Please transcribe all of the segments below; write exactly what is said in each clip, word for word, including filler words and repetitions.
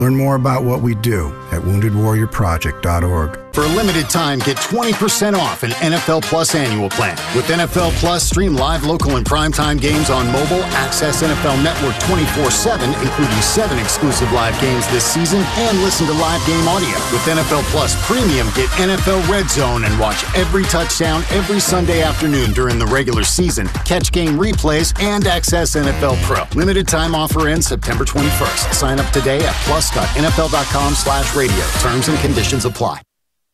Learn more about what we do at wounded warrior project dot org. For a limited time, get twenty percent off an N F L Plus annual plan. With N F L Plus, stream live, local, and primetime games on mobile, access N F L Network twenty-four seven, including seven exclusive live games this season, and listen to live game audio. With N F L Plus Premium, get N F L Red Zone and watch every touchdown every Sunday afternoon during the regular season, catch game replays, and access N F L Pro. Limited time offer ends September twenty-first. Sign up today at plus dot N F L dot com slash radio. Terms and conditions apply.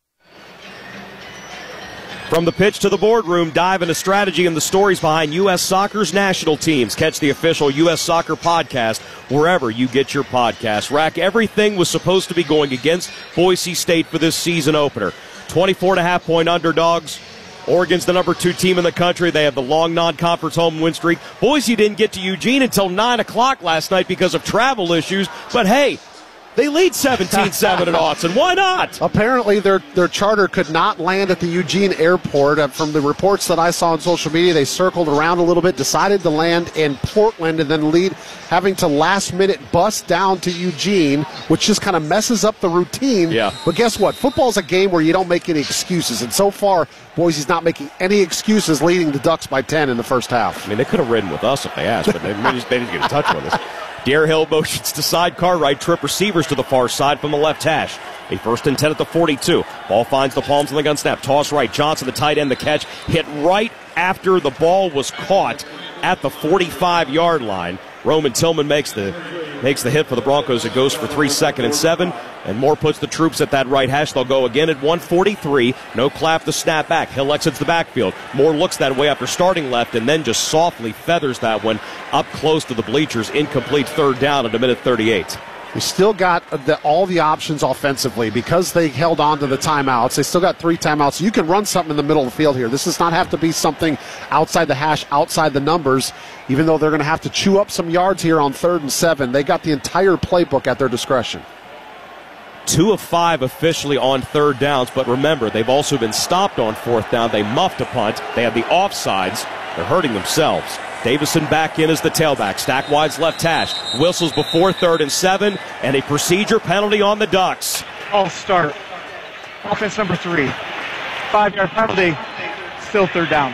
From the pitch to the boardroom, dive into strategy and the stories behind U S Soccer's national teams. Catch the official U S Soccer podcast wherever you get your podcasts. Rack, everything was supposed to be going against Boise State for this season opener. twenty-four and a half point underdogs. Oregon's the number two team in the country. They have the long non-conference home win streak. Boise didn't get to Eugene until nine o'clock last night because of travel issues. But, hey, they lead seventeen seven at Autzen. Why not? Apparently, their their charter could not land at the Eugene airport. Uh, from the reports that I saw on social media, they circled around a little bit, decided to land in Portland, and then lead, having to last-minute bus down to Eugene, which just kind of messes up the routine. Yeah. But guess what? Football's a game where you don't make any excuses, and so far, Boise's not making any excuses, leading the Ducks by ten in the first half. I mean, they could have ridden with us if they asked, but they, they didn't get a touch with us. Dare Hill motions to side Cartwright, trip receivers to the far side from the left hash. A first and ten at the forty-two. Ball finds the palms on the gun snap. Toss right. Johnson, the tight end, the catch. Hit right after the ball was caught at the forty-five-yard line. Roman Tillman makes the makes the hit for the Broncos. It goes for three, second and seven. And Moore puts the troops at that right hash. They'll go again at one forty-three. No clap to snap back. Hill exits the backfield. Moore looks that way after starting left and then just softly feathers that one up close to the bleachers. Incomplete third down at a minute thirty-eight. We still got the, all the options offensively because they held on to the timeouts. They still got three timeouts. You can run something in the middle of the field here. This does not have to be something outside the hash, outside the numbers, even though they're going to have to chew up some yards here on third and seven. They got the entire playbook at their discretion. Two of five officially on third downs, but remember, they've also been stopped on fourth down. They muffed a punt. They have the offsides. They're hurting themselves. Davison back in as the tailback. Stack wide's left hash. Whistles before third and seven, and a procedure penalty on the Ducks. All start. Offense number three. Five-yard penalty. Still third down.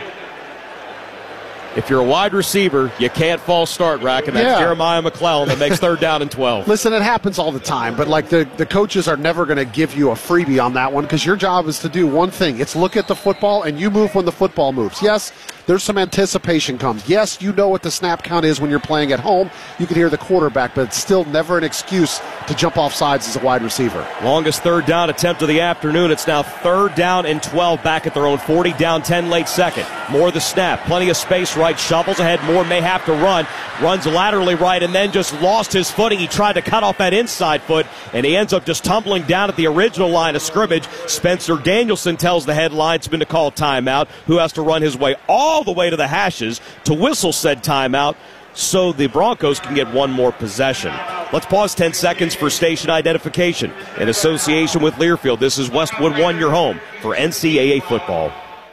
If you're a wide receiver, you can't false start, Rack, and that's Yeah. Jeremiah McClellan that makes third down and twelve. Listen, it happens all the time, but like the, the coaches are never going to give you a freebie on that one because your job is to do one thing. It's look at the football, and you move when the football moves. Yes, there's some anticipation comes. Yes, you know what the snap count is when you're playing at home. You can hear the quarterback, but it's still never an excuse to jump off sides as a wide receiver. Longest third down attempt of the afternoon. It's now third down and twelve back at their own forty, down ten late second. Moore the snap. Plenty of space right. Shovels ahead. Moore may have to run. Runs laterally right and then just lost his footing. He tried to cut off that inside foot, and he ends up just tumbling down at the original line of scrimmage. Spencer Danielson tells the head linesman to call timeout, who has to run his way all the way to the hashes to whistle said timeout so the Broncos can get one more possession. Let's pause ten seconds for station identification. In association with Learfield, this is Westwood One, your home for N C double A football.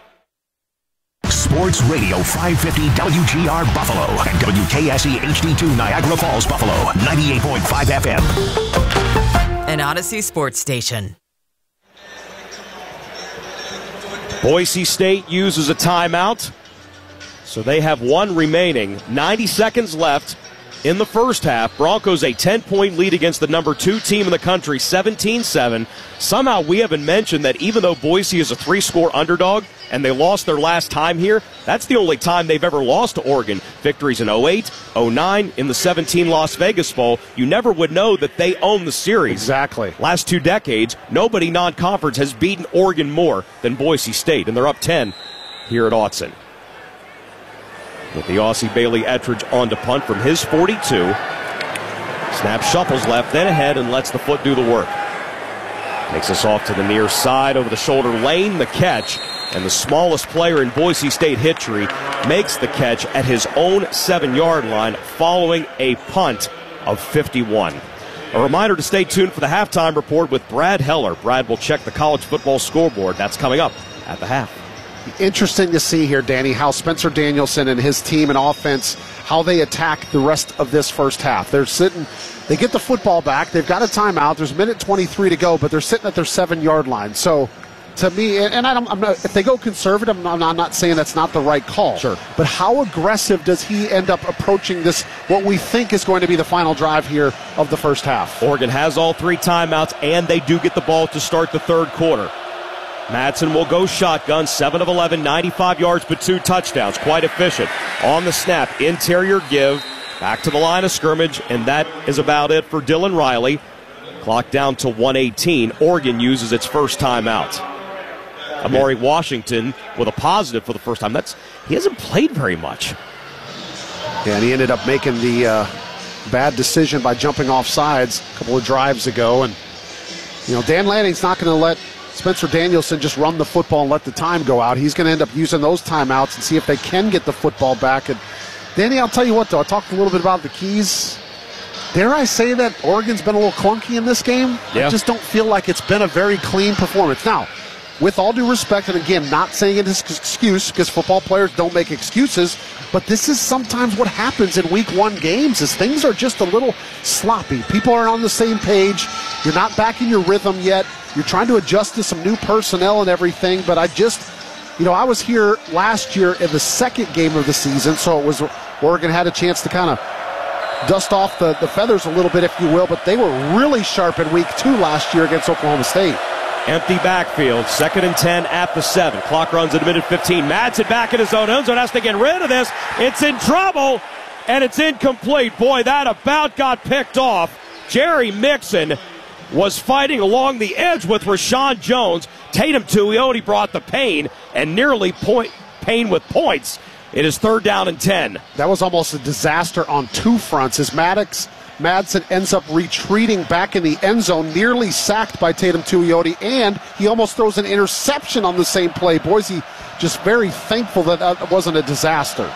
Sports Radio five fifty W G R Buffalo and W K S E H D two Niagara Falls, Buffalo, ninety-eight point five F M. An Odyssey Sports Station. Boise State uses a timeout, so they have one remaining. ninety seconds left in the first half. Broncos a ten-point lead against the number two team in the country, seventeen seven. Somehow we haven't mentioned that even though Boise is a three-score underdog and they lost their last time here, that's the only time they've ever lost to Oregon. Victories in oh eight, oh nine, in the seventeen Las Vegas Bowl. You never would know that they own the series. Exactly. Last two decades, nobody non-conference has beaten Oregon more than Boise State, and they're up ten here at Autzen. With the Aussie Bailey Ettridge on to punt from his forty-two. Snap, shuffles left, then ahead, and lets the foot do the work. Takes us off to the near side over the shoulder lane, the catch. And the smallest player in Boise State history makes the catch at his own seven-yard line following a punt of fifty-one. A reminder to stay tuned for the halftime report with Brad Heller. Brad will check the college football scoreboard. That's coming up at the half. Interesting to see here, Danny, how Spencer Danielson and his team and offense, how they attack the rest of this first half. They're sitting, they get the football back. They've got a timeout. There's a minute twenty-three to go, but they're sitting at their seven-yard line. So, to me, and I don't, I'm not, if they go conservative, I'm not, I'm not saying that's not the right call. Sure. But how aggressive does he end up approaching this, what we think is going to be the final drive here of the first half? Oregon has all three timeouts, and they do get the ball to start the third quarter. Madsen will go shotgun, seven of eleven, ninety-five yards, but two touchdowns. Quite efficient. On the snap, interior give, back to the line of scrimmage, and that is about it for Dylan Riley. Clock down to one eighteen. Oregon uses its first timeout. Amari Washington with a positive for the first time. That's he hasn't played very much. Yeah, and he ended up making the uh, bad decision by jumping off sides a couple of drives ago. And, you know, Dan Lanning's not going to let Spencer Danielson just run the football and let the time go out. He's going to end up using those timeouts and see if they can get the football back. And, Danny, I'll tell you what, though, I talked a little bit about the keys. Dare I say that Oregon's been a little clunky in this game? Yeah. I just don't feel like it's been a very clean performance. Now, with all due respect, and again, not saying it is an excuse because football players don't make excuses, but this is sometimes what happens in week one games is things are just a little sloppy. People aren't on the same page. You're not back in your rhythm yet. You're trying to adjust to some new personnel and everything, but I just, you know, I was here last year in the second game of the season, so it was Oregon had a chance to kind of dust off the, the feathers a little bit, if you will, but they were really sharp in week two last year against Oklahoma State. Empty backfield, second and ten at the seven. Clock runs at a minute fifteen. Madsen back in his own end zone, has to get rid of this. It's in trouble, and it's incomplete. Boy, that about got picked off. Jerry Mixon was fighting along the edge with Rashawn Jones. Tatum Tuioti brought the pain, and nearly point pain with points. It is third down and ten. That was almost a disaster on two fronts as Maddox Madsen ends up retreating back in the end zone, nearly sacked by Tatum Tuioti, and he almost throws an interception on the same play. Boise just very thankful that that wasn't a disaster.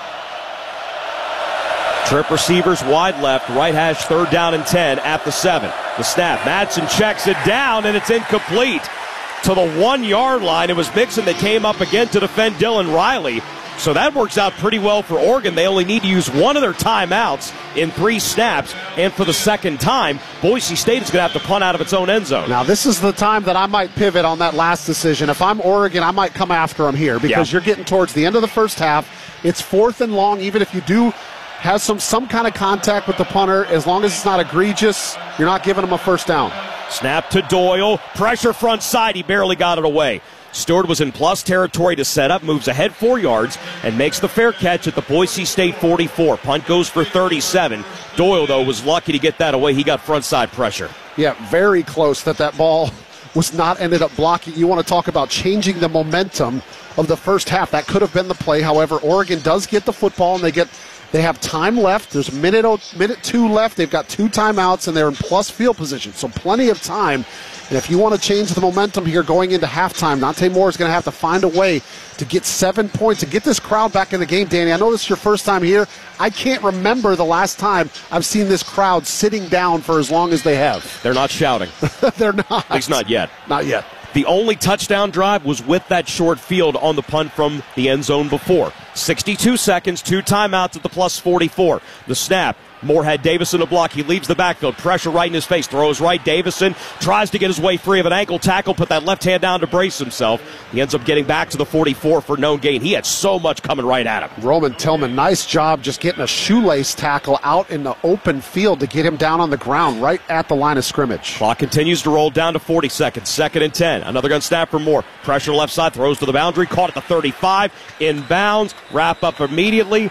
Trip receivers wide left, right hash, third down and ten at the seven. The snap, Madsen checks it down, and it's incomplete to the one-yard line. It was Mixon that came up again to defend Dylan Riley. So that works out pretty well for Oregon. They only need to use one of their timeouts in three snaps, and for the second time, Boise State is going to have to punt out of its own end zone. Now, this is the time that I might pivot on that last decision. If I'm Oregon, I might come after them here because yeah. you're getting towards the end of the first half. It's fourth and long, even if you do have some, some kind of contact with the punter. As long as it's not egregious, you're not giving them a first down. Snap to Doyle. Pressure front side. He barely got it away. Stewart was in plus territory to set up, moves ahead four yards, and makes the fair catch at the Boise State forty-four. Punt goes for thirty-seven. Doyle, though, was lucky to get that away. He got front side pressure. Yeah, very close that that ball was not ended up blocking. You want to talk about changing the momentum of the first half. That could have been the play. However, Oregon does get the football, and they get they have time left. There's a minute, minute two left. They've got two timeouts, and they're in plus field position, so plenty of time. And if you want to change the momentum here going into halftime, Dante Moore is going to have to find a way to get seven points and get this crowd back in the game. Danny, I know this is your first time here. I can't remember the last time I've seen this crowd sitting down for as long as they have. They're not shouting. They're not. At least not yet. Not yet. The only touchdown drive was with that short field on the punt from the end zone before. sixty-two seconds, two timeouts at the plus forty-four. The snap. Moore had Davison to block. He leaves the backfield. Pressure right in his face. Throws right. Davison tries to get his way free of an ankle tackle. Put that left hand down to brace himself. He ends up getting back to the forty-four for no gain. He had so much coming right at him. Roman Tillman, nice job just getting a shoelace tackle out in the open field to get him down on the ground right at the line of scrimmage. Clock continues to roll down to forty seconds. Second and ten. Another gun snap for Moore. Pressure left side. Throws to the boundary. Caught at the thirty-five. Inbounds. Wrap up immediately.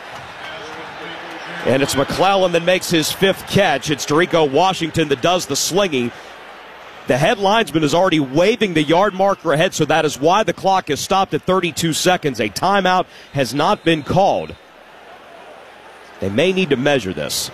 And it's McClellan that makes his fifth catch. It's Derico Washington that does the slinging. The head linesman is already waving the yard marker ahead, so that is why the clock is stopped at thirty-two seconds. A timeout has not been called. They may need to measure this.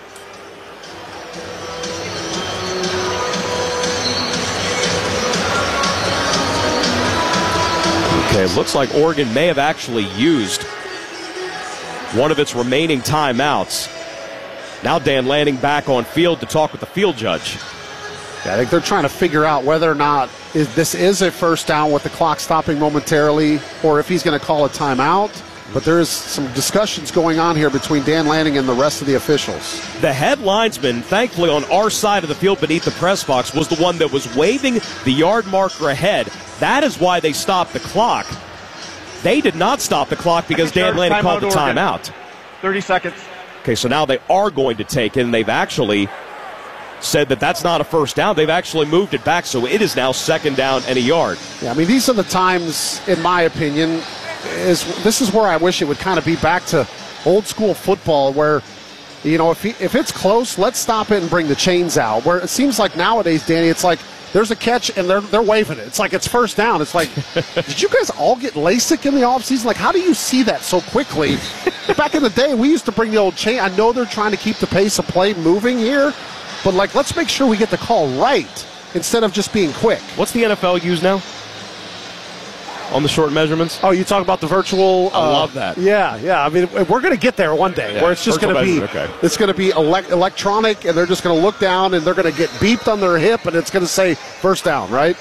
Okay, it looks like Oregon may have actually used one of its remaining timeouts. Now Dan Lanning back on field to talk with the field judge. Yeah, I think they're trying to figure out whether or not is, this is a first down with the clock stopping momentarily, or if he's going to call a timeout. But there is some discussions going on here between Dan Lanning and the rest of the officials. The head linesman, thankfully on our side of the field beneath the press box, was the one that was waving the yard marker ahead. That is why they stopped the clock. They did not stop the clock because Dan Lanning called the timeout. thirty seconds. Okay, so now they are going to take it, and they've actually said that that's not a first down. They've actually moved it back, so it is now second down and a yard. Yeah, I mean, these are the times, in my opinion, is this is where I wish it would kind of be back to old school football where, you know, if he, if it's close, let's stop it and bring the chains out. Where it seems like nowadays, Danny, it's like there's a catch and they're they're waving it. It's like it's first down. It's like, did you guys all get LASIK in the offseason? Like, how do you see that so quickly? Back in the day, we used to bring the old chain. I know they're trying to keep the pace of play moving here, but, like, let's make sure we get the call right instead of just being quick. What's the N F L use now on the short measurements? Oh, you talk about the virtual. I uh, love that. Yeah, yeah. I mean, we're going to get there one day Yeah, where it's just going to be, okay. it's going to be elect- electronic, and they're just going to look down and they're going to get beeped on their hip, and it's going to say first down, right?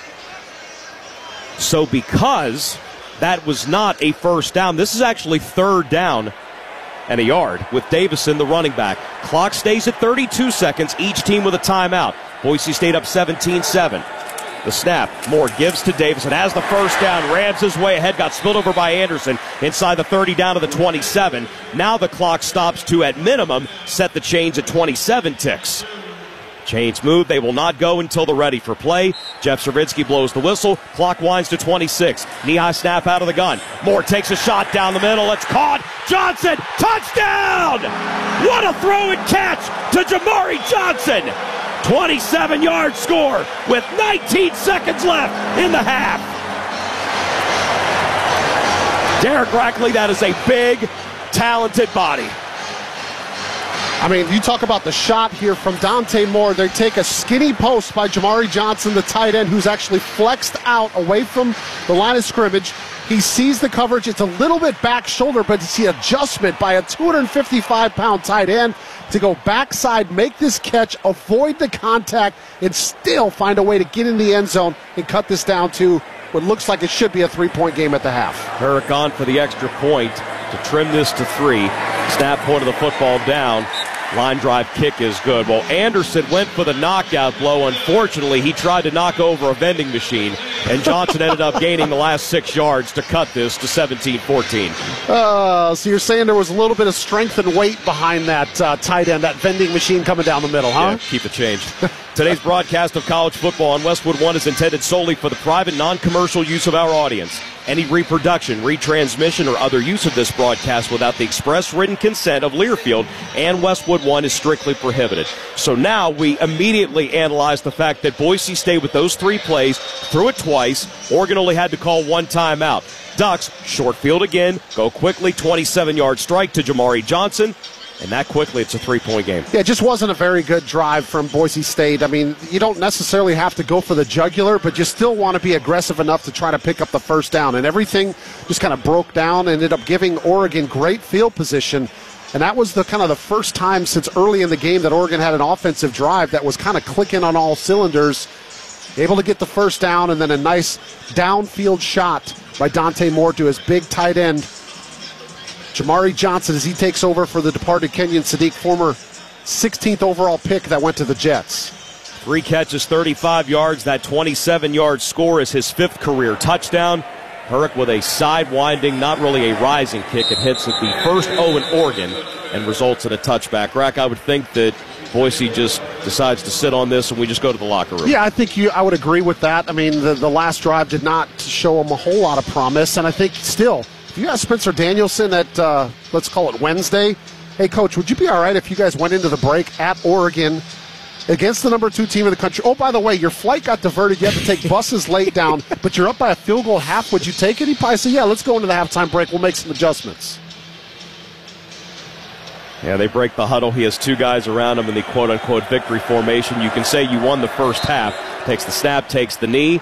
So because that was not a first down, this is actually third down and a yard with Davison, the running back. Clock stays at thirty-two seconds, each team with a timeout. Boise State up seventeen seven. The snap, Moore gives to Davison, has the first down, rams his way ahead, got spilled over by Anderson inside the thirty down to the twenty-seven. Now the clock stops to, at minimum, set the chains at twenty-seven ticks. Chains move, they will not go until they're ready for play. Jeff Servinsky blows the whistle, clock winds to twenty-six. Knee-high snap out of the gun. Moore takes a shot down the middle, it's caught. Johnson, touchdown! What a throw and catch to Jamari Johnson! twenty-seven yard score with nineteen seconds left in the half. Derek Rackley, that is a big, talented body. I mean, you talk about the shot here from Dante Moore. They take a skinny post by Jamari Johnson, the tight end, who's actually flexed out away from the line of scrimmage. He sees the coverage. It's a little bit back shoulder, but it's the adjustment by a two hundred fifty-five pound tight end to go backside, make this catch, avoid the contact, and still find a way to get in the end zone and cut this down to what looks like it should be a three-point game at the half. Herrick on for the extra point to trim this to three. Snap point of the football down. Line drive kick is good. Well, Anderson went for the knockout blow. Unfortunately, he tried to knock over a vending machine, and Johnson ended up gaining the last six yards to cut this to seventeen fourteen. Uh, so you're saying there was a little bit of strength and weight behind that uh, tight end, that vending machine coming down the middle, huh? Yeah, keep it changed. Today's broadcast of college football on Westwood One is intended solely for the private, non-commercial use of our audience. Any reproduction, retransmission, or other use of this broadcast without the express written consent of Learfield and Westwood One is strictly prohibited. So now we immediately analyze the fact that Boise State, with those three plays, threw it twice. Oregon only had to call one timeout. Ducks, short field again, go quickly, twenty-seven yard strike to Jamari Johnson. And that quickly, it's a three-point game. Yeah, it just wasn't a very good drive from Boise State. I mean, you don't necessarily have to go for the jugular, but you still want to be aggressive enough to try to pick up the first down. And everything just kind of broke down, ended up giving Oregon great field position. And that was the kind of the first time since early in the game that Oregon had an offensive drive that was kind of clicking on all cylinders. Able to get the first down, and then a nice downfield shot by Dante Moore to his big tight end, Jamari Johnson, as he takes over for the departed Kenyon Sadiq, former sixteenth overall pick that went to the Jets. Three catches, thirty-five yards. That twenty-seven yard score is his fifth career touchdown. Herrick with a side-winding, not really a rising kick. It hits at the first O in Oregon and results in a touchback. Rack, I would think that Boise just decides to sit on this and we just go to the locker room. Yeah, I think you. I would agree with that. I mean, the, the last drive did not show them a whole lot of promise, and I think still, if you ask Spencer Danielson at, uh, let's call it Wednesday, hey, Coach, would you be all right if you guys went into the break at Oregon against the number two team in the country? Oh, by the way, your flight got diverted. You have to take buses late down, but you're up by a field goal half. Would you take it? He probably said, yeah, let's go into the halftime break. We'll make some adjustments. Yeah, they break the huddle. He has two guys around him in the quote-unquote victory formation. You can say you won the first half. Takes the snap, takes the knee.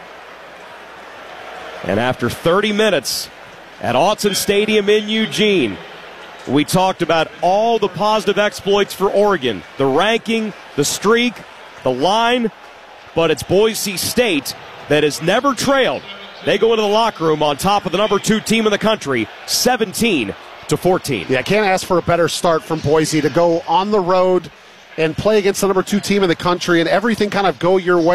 And after thirty minutes at Autzen Stadium in Eugene, we talked about all the positive exploits for Oregon. The ranking, the streak, the line, but it's Boise State that has never trailed. They go into the locker room on top of the number two team in the country, seventeen to fourteen. Yeah, I can't ask for a better start from Boise to go on the road and play against the number two team in the country and everything kind of go your way.